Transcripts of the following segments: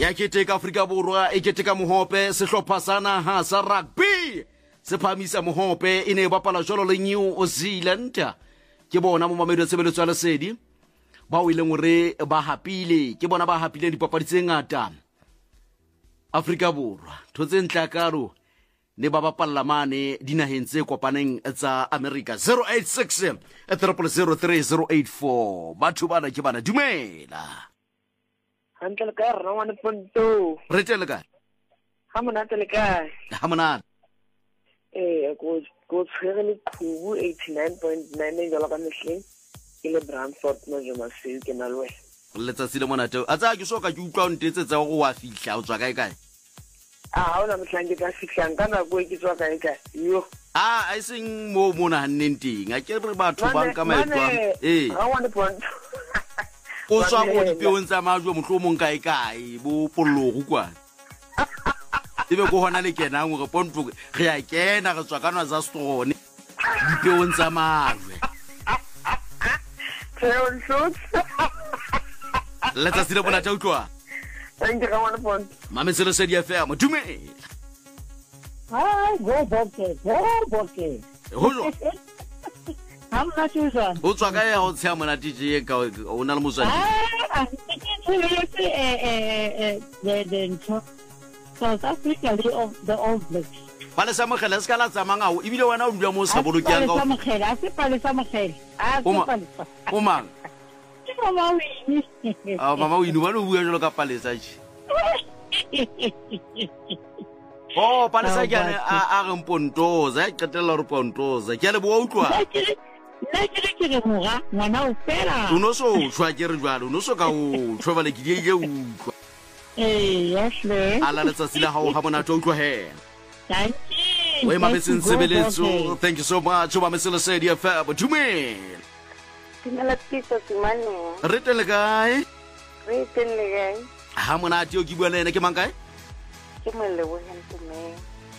ya keteka Afrika Borwa e keteka mohope sehlopha sa naha sa rugby se phamisa mohope e ne bapala jwalo le New Zealand ke bona mo mamedo tshebeletso ya lesedi ba o ileng hore ba hapile ke bona ba hapile dipapadi tse ngata Afrika Borwa thotse ntlakaro ne ba bapalla mane dinaheng tse kopaneng tsa America 086 3003084 batho bana ke bana dumela Hantle ka rena ngwane Ponto. re tele kae Ha monate le kae? ha monate Go tshwere le Qhubu 89.9 jalo ka mehleng. Ke le Brandford mo Jomaseu ke na le. letsatsi le monate a tsa ke soka ke utlwa o ntetsetsa go wa fihla o tswa kae kae Ha ona mehlang ke ka fihlang kana go ke tswa kae kae. Yo. a seng mo mona hanneng teng a ke re batho ba nka maetwa Ha ngwane Ponto. o tswa go dipeong tsa majwe mohlomong kae kae bo pollogo kwa ebe go hona le kenang gore Ponto re a kena re tswa kana tsa stone dipeong tsa majwe Tseon shoot. letsatsi le monate utlwa Thank you ngwane Ponto. mametselo se di FM dumela Hi, go Bokke. ho jo I'm not sure. o tswa kae ho tsaya mona DJ ka o na le mosadi I'm thinking South Africa, the All Blacks. ba le sa mogela se ka la tsamanga o ebile wena o dula mo sa bolokeng ka o mang mama o inu ba no bua jalo ka palesa tshi palesa ke a re Pontoza e qetella re Pontoza ke le bo utlwa o no so tshwa ke re jwalo o no so ka o tshwa le ke die utlwa ala letsatsi la hao ha monate o utlwa he Thank you. we mametseng sebeletso thank you so much ba meselo se di fa dumela Tingala pisa simane. re tele kae Re tele gae. ha monate o ke bua le ene ke mang kae Ke mole bo hente me.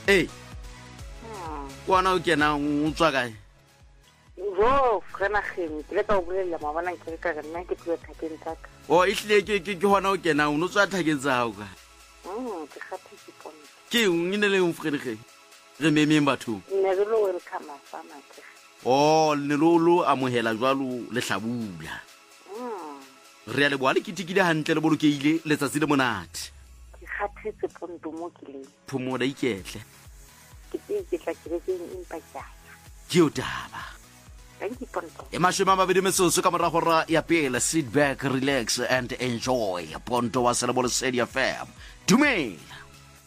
kwana o kena o tswa kae Zo, frena khemi. Ke ka o bolela mabana ke ka nna ke tlo thakeng tsaka. e hlile ke hona o kena o no tswa thakeng tsa hao ka Ke khatha ke pona. ke o ngine le o fredege re memeng batho Ne re lo welcome afana ke. le lo amohela jwalo le hlabula re a le boa le kitikile hantle le bolokeile letsatsi le monate Ke khathetse Ponto mo ke le. phomola iketle Ke tla ke re ke impacta. ke o taba Thank you Ponto. e mashome a mabedi metsotso ka morago ra ya pele sit back relax and enjoy Ponto wa Selebole Sedi FM dumela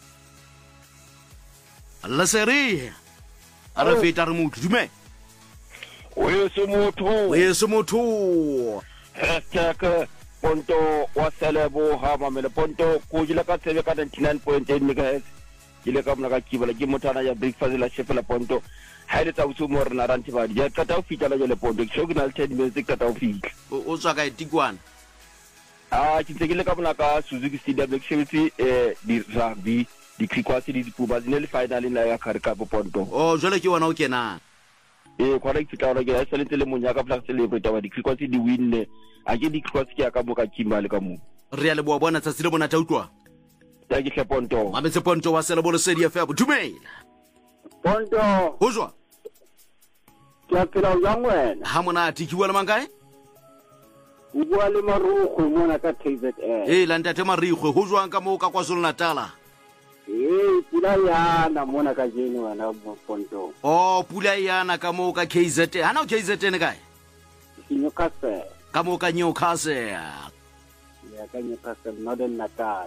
leseri a re feta re motho dumela Weso motho hashtag Ponto wa Seleboha mamele Ponto ko jile ka tsebe ka 99.8 megahertz ile ka mona ka kibala ke motana ya breakfast la chef la Ponto ha ile tsa botse mo rena ranti ba di ka ta o fitla le Ponto ke shogina le 10 minutes ka ta o fitla o tswa ka itikwana ke tsekile ka mona ka Suzuki Stadium ke shebetse di rugby di cricket di dipuba di ne le final na ya Kharika Ponto jwale ke wona o kenang khona ke fitla ke sa lentse le monya ka flash celebrate ba di cricket di win a ke di cricket ke ka mo ka kimba le ka mo re a le boa bona tsatsi le bona ta utlwa ya ke Ponto mametse Ponto wa Selebole Sedi FM dumela Ponto ho jwa ke phela o yang wena ha monate ke bua le mang kae o bua le Marukhu mona ka KZN la ntate Marikgwe ho jwang ka mo ka KwaZulu Natal pula yana mona ka jeno wena Ponto pula yana ka mo ka KZN hana o KZN kae Newcastle ka mo ka Newcastle ya ka Newcastle Northern Natal